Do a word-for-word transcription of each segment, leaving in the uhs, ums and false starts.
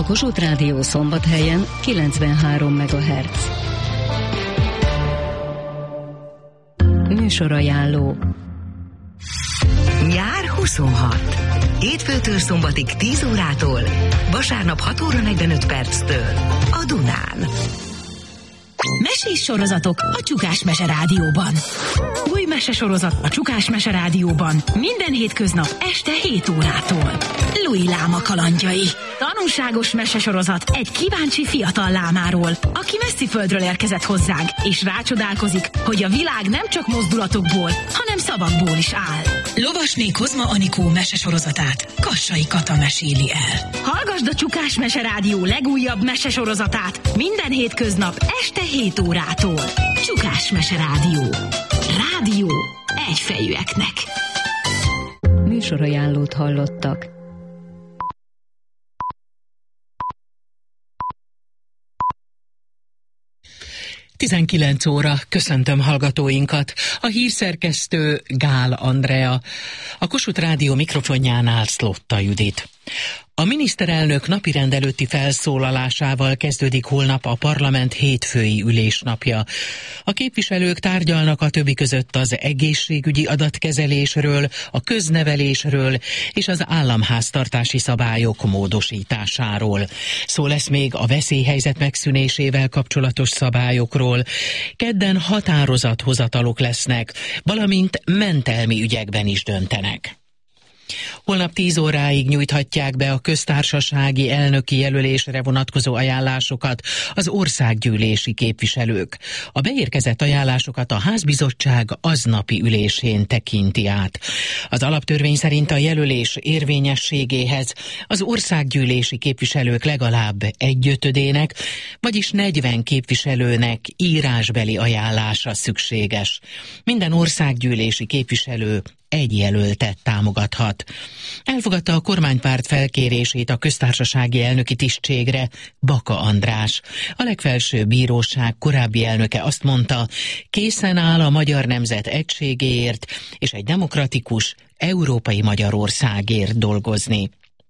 Kossuth Rádió Szombathelyen kilencvenhárom megahertz. Műsorajánló. Nyár huszonhat. Hétfőtől szombatig tíz órától, vasárnap hat óra negyvenöt perctől a Dunán. Mesés sorozatok a Csukás Mese Rádióban. Új mesesorozat a Csukás Mese Rádióban minden hétköznap este hét órától. Louis Láma kalandjai. Tanulságos mesesorozat egy kíváncsi fiatal lámáról, aki messzi földről érkezett hozzánk, és rácsodálkozik, hogy a világ nem csak mozdulatokból, hanem szavakból is áll. Lovasné Kozma Anikó mesesorozatát Kassai Kata meséli el. Hallgasd a Csukás Mese Rádió legújabb mesesorozatát minden hétköznap este hét órától. Csukás Mese Rádió. Rádió egyfejűeknek. Műsorajánlót hallottak. tizenkilenc óra, köszöntöm hallgatóinkat. A hírszerkesztő Gál Andrea, a Kossuth Rádió mikrofonjánál Szlotta Judit. A miniszterelnök napirend előtti felszólalásával kezdődik holnap a parlament hétfői ülésnapja. A képviselők tárgyalnak a többi között az egészségügyi adatkezelésről, a köznevelésről és az államháztartási szabályok módosításáról. Szó lesz még a veszélyhelyzet megszűnésével kapcsolatos szabályokról. Kedden határozathozatalok lesznek, valamint mentelmi ügyekben is döntenek. Holnap tíz óráig nyújthatják be a köztársasági elnöki jelölésre vonatkozó ajánlásokat az országgyűlési képviselők. A beérkezett ajánlásokat a házbizottság aznapi ülésén tekinti át. Az alaptörvény szerint a jelölés érvényességéhez az országgyűlési képviselők legalább egyötödének, vagyis negyven képviselőnek írásbeli ajánlása szükséges. Minden országgyűlési képviselő egy jelöltet támogathat. Elfogadta a kormánypárt felkérését a köztársasági elnöki tisztségre Baka András. A legfelsőbb bíróság korábbi elnöke azt mondta, készen áll a magyar nemzet egységéért és egy demokratikus, európai Magyarországért dolgozni.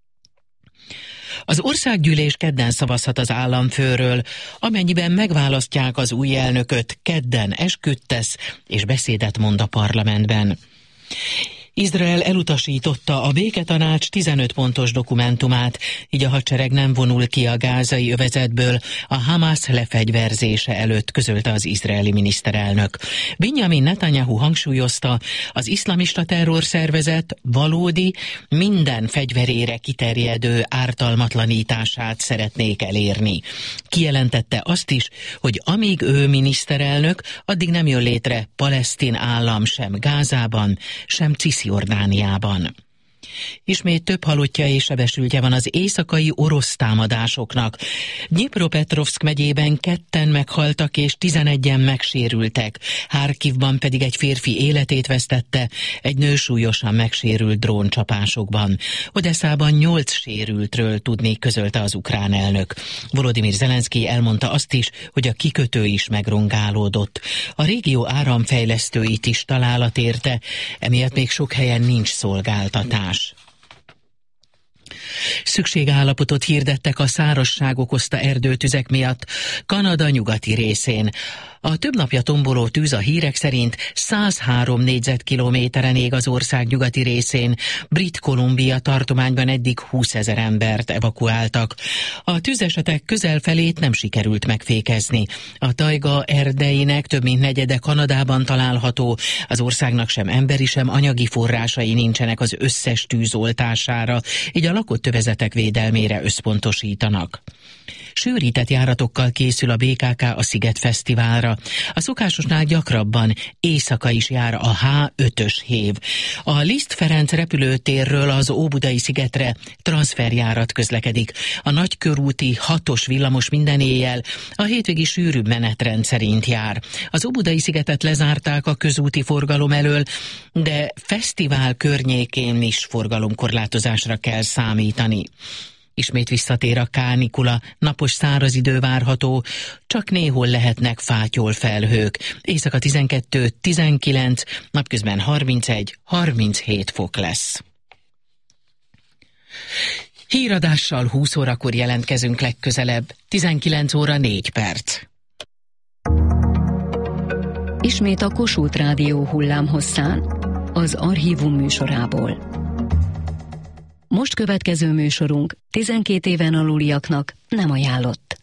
Az országgyűlés kedden szavazhat az államfőről, amennyiben megválasztják az új elnököt, kedden esküt tesz és beszédet mond a parlamentben. Izrael elutasította a béketanács tizenöt pontos dokumentumát, így a hadsereg nem vonul ki a gázai övezetből a Hamász lefegyverzése előtt, közölte az izraeli miniszterelnök. Benjamin Netanyahu hangsúlyozta, az iszlamista terrorszervezet valódi, minden fegyverére kiterjedő ártalmatlanítását szeretnék elérni. Kijelentette azt is, hogy amíg ő miniszterelnök, addig nem jön létre palesztin állam sem Gázában, sem Cisjordániában. Ismét több halottja és sebesültje van az éjszakai orosz támadásoknak. Dnyipropetrovszk megyében ketten meghaltak és tizenegyen megsérültek. Harkivban pedig egy férfi életét vesztette, egy nő súlyosan megsérült dróncsapásokban. Odesszában nyolc sérültről tudni, közölte az ukrán elnök. Volodymyr Zelenszkij elmondta azt is, hogy a kikötő is megrongálódott. A régió áramfejlesztőit is találat érte, emiatt még sok helyen nincs szolgáltatás. Szükségállapotot hirdettek a szárazság okozta erdőtüzek miatt Kanada nyugati részén. A több napja tomboló tűz a hírek szerint száz három négyzetkilométeren ég az ország nyugati részén. Brit Columbia tartományban eddig húszezer embert evakuáltak. A tűzesetek közel felét nem sikerült megfékezni. A tajga erdeinek több mint negyede Kanadában található. Az országnak sem emberi, sem anyagi forrásai nincsenek az összes tűz oltására, így a lakott övezetek védelmére összpontosítanak. Sűrített járatokkal készül a bé ká ká a Sziget Fesztiválra. A szokásosnál gyakrabban éjszaka is jár a há ötös hév. A Liszt Ferenc repülőtérről az Óbudai szigetre transferjárat közlekedik. A nagykörúti hatos villamos minden éjjel a hétvégi sűrűbb menetrend szerint jár. Az Óbudai szigetet lezárták a közúti forgalom elől, de fesztivál környékén is forgalomkorlátozásra kell számítani. Ismét visszatér a kánikula, napos száraz idő várható, csak néhol lehetnek fátyol felhők. Éjszaka tizenkettő tizenkilenc, napközben harmincegy harminchét fok lesz. Híradással húsz órakor jelentkezünk legközelebb, tizenkilenc óra négy perc. Ismét a Kossuth Rádió hullámhosszán, az Archívum műsorából. Most következő műsorunk tizenkét éven aluliaknak nem ajánlott.